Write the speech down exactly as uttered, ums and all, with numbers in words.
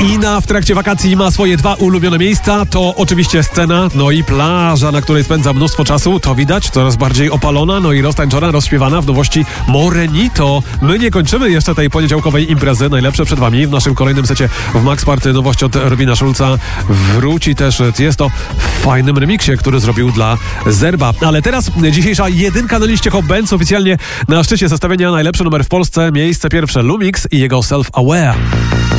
Ina w trakcie wakacji ma swoje dwa ulubione miejsca. To oczywiście scena, no i plaża, na której spędza mnóstwo czasu. To widać, coraz bardziej opalona, no i roztańczona, rozśpiewana w nowości Morenito. My nie kończymy jeszcze tej poniedziałkowej imprezy. Najlepsze przed wami. W naszym kolejnym secie w Max Party nowość od Robina Schulza. Wróci też Tiesto w fajnym remiksie, który zrobił dla Zerba. Ale teraz dzisiejsza jedynka na liście Hot Bands. Oficjalnie na szczycie zestawienia najlepszy numer w Polsce. Miejsce pierwsze Lumix i jego Self Aware.